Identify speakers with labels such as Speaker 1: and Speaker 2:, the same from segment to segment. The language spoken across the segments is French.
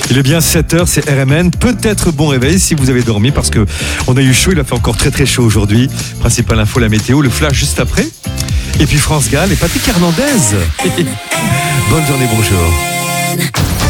Speaker 1: Il est bien 7h, c'est RMN. Peut-être bon réveil si vous avez dormi parce que on a eu chaud, il a fait encore très très chaud aujourd'hui. Principale info, la météo, le flash juste après. Et puis France Gall et Patrick Hernandez. Bonne journée, bonjour.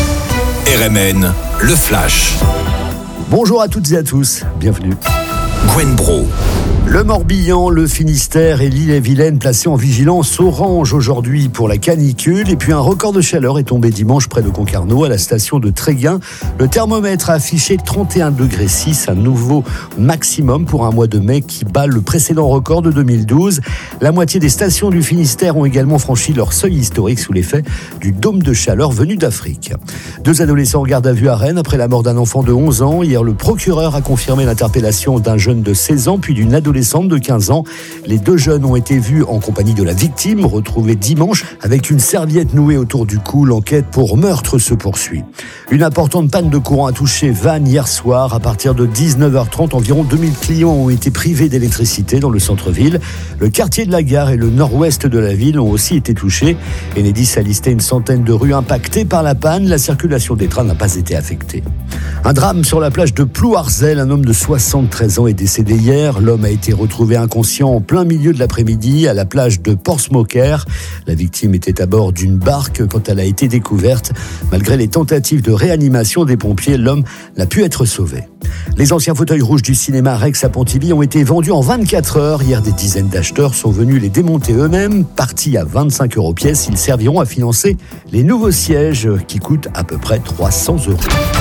Speaker 2: RMN, le flash.
Speaker 3: Bonjour à toutes et à tous, bienvenue.
Speaker 2: Gwen Bro.
Speaker 3: Le Morbihan, le Finistère et l'Ille-et-Vilaine placés en vigilance orange aujourd'hui pour la canicule. Et puis un record de chaleur est tombé dimanche près de Concarneau à la station de Tréguin. Le thermomètre a affiché 31,6 degrés, un nouveau maximum pour un mois de mai qui bat le précédent record de 2012. La moitié des stations du Finistère ont également franchi leur seuil historique sous l'effet du dôme de chaleur venu d'Afrique. 2 adolescents en garde à vue à Rennes après la mort d'un enfant de 11 ans. Hier, le procureur a confirmé l'interpellation d'un jeune de 16 ans puis d'une adolescente de 15 ans. Les 2 jeunes ont été vus en compagnie de la victime, retrouvée dimanche avec une serviette nouée autour du cou. L'enquête pour meurtre se poursuit. Une importante panne de courant a touché Vannes hier soir. À partir de 19h30, environ 2000 clients ont été privés d'électricité dans le centre-ville. Le quartier de la Gare et le nord-ouest de la ville ont aussi été touchés. Enedis a listé une centaine de rues impactées par la panne. La circulation des trains n'a pas été affectée. Un drame sur la plage de Plouarzel. Un homme de 73 ans est décédé hier. L'homme a été retrouvé inconscient en plein milieu de l'après-midi à la plage de Portsmouth. La victime était à bord d'une barque quand elle a été découverte. Malgré les tentatives de réanimation des pompiers, l'homme n'a pu être sauvé. Les anciens fauteuils rouges du cinéma Rex à Pontivy ont été vendus en 24 heures. Hier, des dizaines d'acheteurs sont venus les démonter eux-mêmes. Partis à 25 € pièce, ils serviront à financer les nouveaux sièges qui coûtent à peu près 300 €.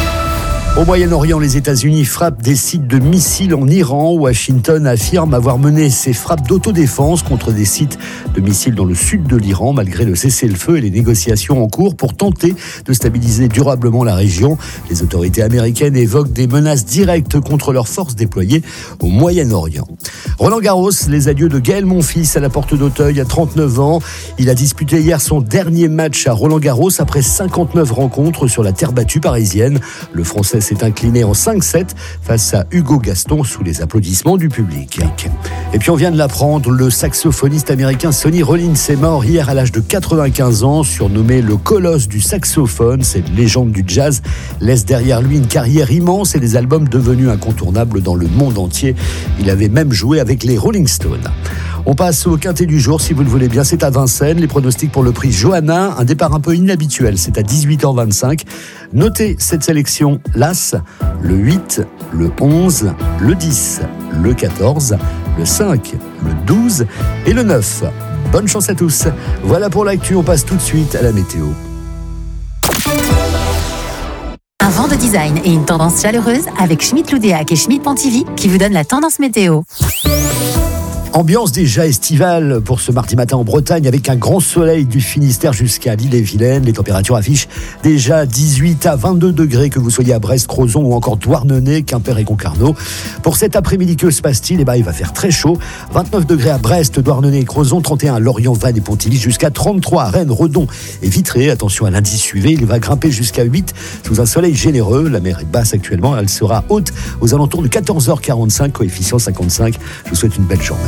Speaker 3: Au Moyen-Orient, les États-Unis frappent des sites de missiles en Iran. Washington affirme avoir mené ses frappes d'autodéfense contre des sites de missiles dans le sud de l'Iran, malgré le cessez-le-feu et les négociations en cours pour tenter de stabiliser durablement la région. Les autorités américaines évoquent des menaces directes contre leurs forces déployées au Moyen-Orient. Roland-Garros, les adieux de Gaël Monfils à la porte d'Auteuil à 39 ans. Il a disputé hier son dernier match à Roland-Garros après 59 rencontres sur la terre battue parisienne. Le Français s'est incliné en 5-7 face à Hugo Gaston sous les applaudissements du public. Et puis on vient de l'apprendre, le saxophoniste américain Sonny Rollins est mort hier à l'âge de 95 ans, surnommé le colosse du saxophone. Cette légende du jazz laisse derrière lui une carrière immense et des albums devenus incontournables dans le monde entier. Il avait même joué avec les Rolling Stones. On passe au quintet du jour, si vous le voulez bien. C'est à Vincennes. Les pronostics pour le prix Johanna. Un départ un peu inhabituel. C'est à 18h25. Notez cette sélection. L'As, le 8, le 11, le 10, le 14, le 5, le 12 et le 9. Bonne chance à tous. Voilà pour l'actu. On passe tout de suite à la météo.
Speaker 4: Un vent de design et une tendance chaleureuse avec Schmitt Loudéac et Schmitt Pontivy qui vous donnent la tendance météo.
Speaker 3: Ambiance déjà estivale pour ce mardi matin en Bretagne avec un grand soleil du Finistère jusqu'à l'Ille-et-Vilaine. Les températures affichent déjà 18 à 22 degrés que vous soyez à Brest, Crozon ou encore Douarnenez, Quimper et Concarneau. Pour cet après-midi, que se passe-t-il ? Il va faire très chaud. 29 degrés à Brest, Douarnenez et Crozon, 31 à Lorient, Vannes et Pontivy, jusqu'à 33 à Rennes, Redon et Vitré. Attention à l'indice UV, il va grimper jusqu'à 8 sous un soleil généreux. La mer est basse actuellement, elle sera haute aux alentours de 14h45, coefficient 55. Je vous souhaite une belle journée.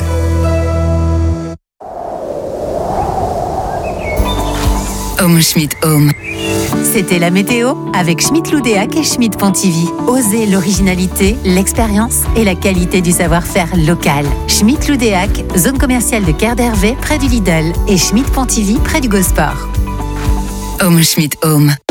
Speaker 4: Home Schmitt Home. C'était la météo avec Schmitt Loudéac et Schmitt Pontivy. Osez l'originalité, l'expérience et la qualité du savoir-faire local. Schmitt Loudéac, zone commerciale de Quai d'Hervé près du Lidl et Schmitt Pontivy près du Gosport. Home Schmitt Home.